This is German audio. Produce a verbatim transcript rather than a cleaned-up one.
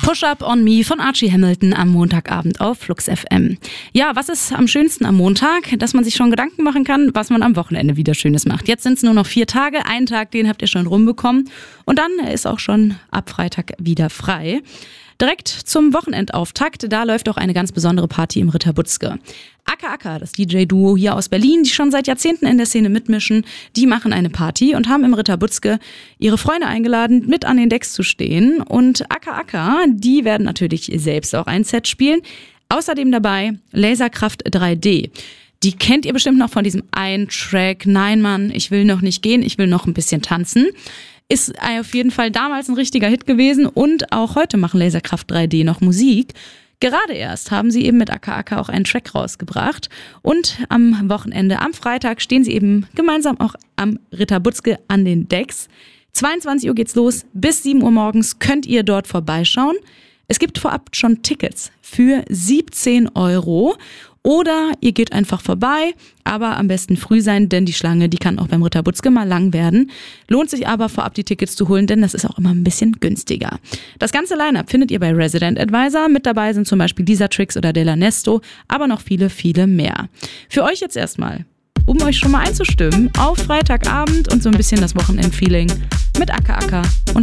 Push Up on Me von Archie Hamilton am Montagabend auf Flux F M. Ja, was ist am schönsten am Montag? Dass man sich schon Gedanken machen kann, was man am Wochenende wieder Schönes macht. Jetzt sind es nur noch vier Tage, einen Tag, den habt ihr schon rumbekommen. Und dann ist auch schon ab Freitag wieder frei. Direkt zum Wochenendauftakt, da läuft auch eine ganz besondere Party im Ritter Butzke. Aka Aka, das D J-Duo hier aus Berlin, die schon seit Jahrzehnten in der Szene mitmischen, die machen eine Party und haben im Ritter Butzke ihre Freunde eingeladen, mit an den Decks zu stehen. Und Aka Aka, die werden natürlich selbst auch ein Set spielen. Außerdem dabei Laserkraft drei D. Die kennt ihr bestimmt noch von diesem einen Track, Nein Mann, ich will noch nicht gehen, ich will noch ein bisschen tanzen. Ist auf jeden Fall damals ein richtiger Hit gewesen und auch heute machen Laserkraft drei D noch Musik. Gerade erst haben sie eben mit Aka Aka auch einen Track rausgebracht und am Wochenende, am Freitag, stehen sie eben gemeinsam auch am Ritter Butzke an den Decks. zweiundzwanzig Uhr geht's los, bis sieben Uhr morgens könnt ihr dort vorbeischauen. Es gibt vorab schon Tickets für siebzehn Euro. Oder ihr geht einfach vorbei, aber am besten früh sein, denn die Schlange, die kann auch beim Ritter Butzke mal lang werden. Lohnt sich aber vorab die Tickets zu holen, denn das ist auch immer ein bisschen günstiger. Das ganze Line-Up findet ihr bei Resident Advisor. Mit dabei sind zum Beispiel Lisa Trix oder Della Nesto, aber noch viele, viele mehr. Für euch jetzt erstmal, um euch schon mal einzustimmen, auf Freitagabend und so ein bisschen das Wochenend-Feeling mit Aka Aka und